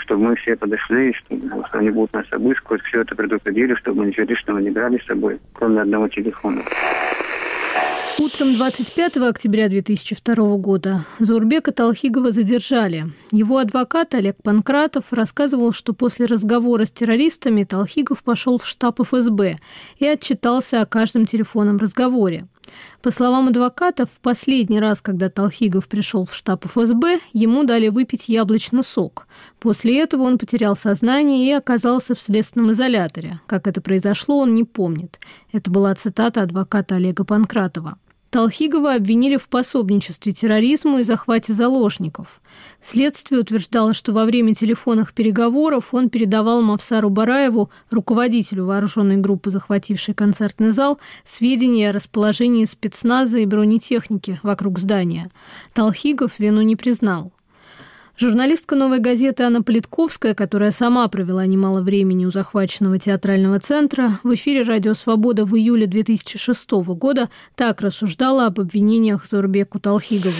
чтобы мы все подошли, что они будут нас обыскивать, все это предупредили, чтобы мы ничего лишнего не брали с собой, кроме одного телефона. Утром 25 октября 2002 года Заурбека Талхигова задержали. Его адвокат Олег Панкратов рассказывал, что после разговора с террористами Талхигов пошел в штаб ФСБ и отчитался о каждом телефонном разговоре. По словам адвоката, в последний раз, когда Талхигов пришел в штаб ФСБ, ему дали выпить яблочный сок. После этого он потерял сознание и оказался в следственном изоляторе. Как это произошло, он не помнит. Это была цитата адвоката Олега Панкратова. Талхигова обвинили в пособничестве терроризму и захвате заложников. Следствие утверждало, что во время телефонных переговоров он передавал Мавсару Бараеву, руководителю вооруженной группы, захватившей концертный зал, сведения о расположении спецназа и бронетехники вокруг здания. Талхигов вину не признал. Журналистка «Новой газеты» Анна Политковская, которая сама провела немало времени у захваченного театрального центра, в эфире «Радио Свобода» в июле 2006 года так рассуждала об обвинениях Заурбеку Талхигову.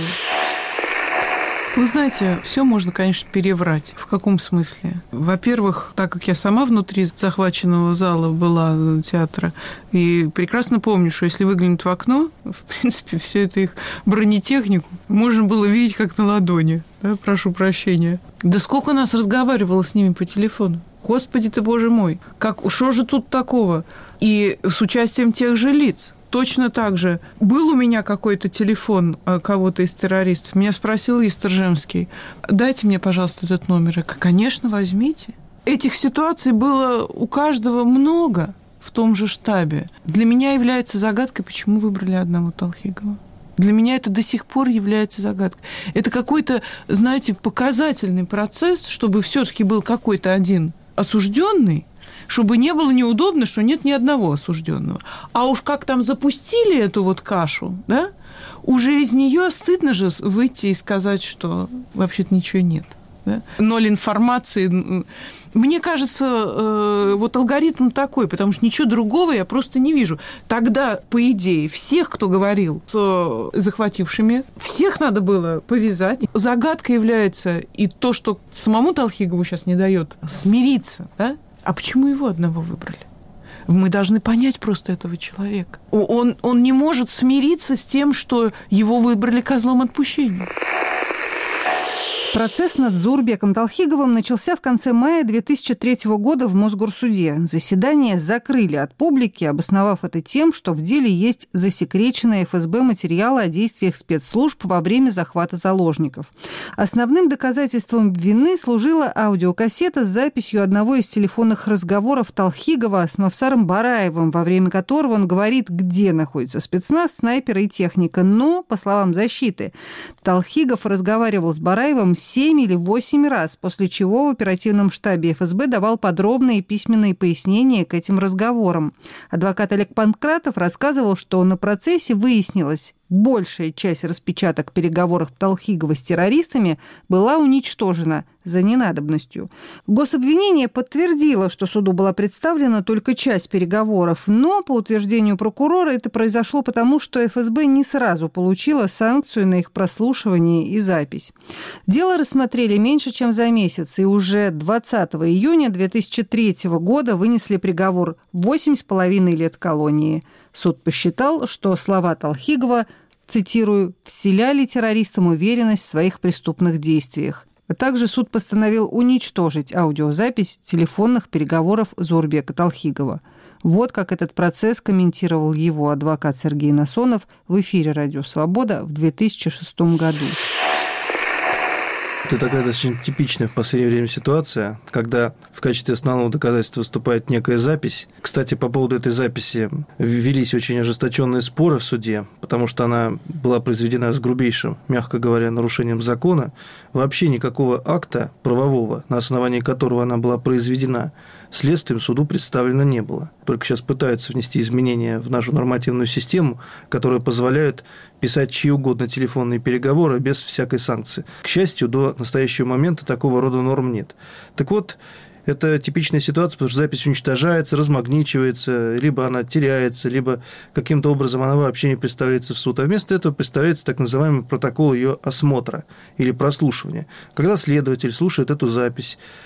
Вы знаете, все можно, конечно, переврать. В каком смысле? Во-первых, так как я сама внутри захваченного зала была театра, и прекрасно помню, что если выглянуть в окно, в принципе, всю эту их бронетехнику можно было видеть как на ладони. Да, прошу прощения. Да сколько нас разговаривало с ними по телефону? Господи ты, Боже мой! Что же тут такого? И с участием тех же лиц. Точно так же. Был у меня какой-то телефон кого-то из террористов. Меня спросил Есторжемский: дайте мне, пожалуйста, этот номер. Конечно, возьмите. Этих ситуаций было у каждого много в том же штабе. Для меня является загадкой, почему выбрали одного Талхигова. Для меня это до сих пор является загадкой. Это какой-то, знаете, показательный процесс, чтобы все-таки был какой-то один осужденный, чтобы не было неудобно, что нет ни одного осужденного. А уж как там запустили эту вот кашу, да, уже из нее стыдно же выйти и сказать, что вообще-то ничего нет. Да? Ноль информации. Мне кажется, вот алгоритм такой, потому что ничего другого я просто не вижу. Тогда, по идее, всех, кто говорил с захватившими, всех надо было повязать. Загадкой является и то, что самому Талхигову сейчас не дает смириться, да? А почему его одного выбрали? Мы должны понять просто этого человека. Он не может смириться с тем, что его выбрали козлом отпущения. Процесс над Заурбеком Талхиговым начался в конце мая 2003 года в Мосгорсуде. Заседание закрыли от публики, обосновав это тем, что в деле есть засекреченные ФСБ материалы о действиях спецслужб во время захвата заложников. Основным доказательством вины служила аудиокассета с записью одного из телефонных разговоров Талхигова с Мавсаром Бараевым, во время которого он говорит, где находится спецназ, снайперы и техника. Но, по словам защиты, Талхигов разговаривал с Бараевым 7 или 8 раз, после чего в оперативном штабе ФСБ давал подробные письменные пояснения к этим разговорам. Адвокат Олег Панкратов рассказывал, что на процессе выяснилось, большая часть распечаток переговоров Талхигова с террористами была уничтожена за ненадобностью. Гособвинение подтвердило, что суду была представлена только часть переговоров, но, по утверждению прокурора, это произошло потому, что ФСБ не сразу получила санкцию на их прослушивание и запись. Дело рассмотрели меньше, чем за месяц, и уже 20 июня 2003 года вынесли приговор 8,5 лет колонии. Суд посчитал, что слова Талхигова, цитирую, «вселяли террористам уверенность в своих преступных действиях». А также суд постановил уничтожить аудиозапись телефонных переговоров Заурбека Талхигова. Вот как этот процесс комментировал его адвокат Сергей Насонов в эфире «Радио Свобода» в 2006 году. Это такая достаточно типичная в последнее время ситуация, когда в качестве основного доказательства выступает некая запись. Кстати, по поводу этой записи велись очень ожесточенные споры в суде, потому что она была произведена с грубейшим, мягко говоря, нарушением закона. Вообще никакого акта правового, на основании которого она была произведена, следствием суду представлено не было. Только сейчас пытаются внести изменения в нашу нормативную систему, которые позволяют писать чьи угодно телефонные переговоры без всякой санкции. К счастью, до настоящего момента такого рода норм нет. Так вот, это типичная ситуация, потому что запись уничтожается, размагничивается, либо она теряется, либо каким-то образом она вообще не представляется в суд. А вместо этого представляется так называемый протокол ее осмотра или прослушивания. Когда следователь слушает эту запись,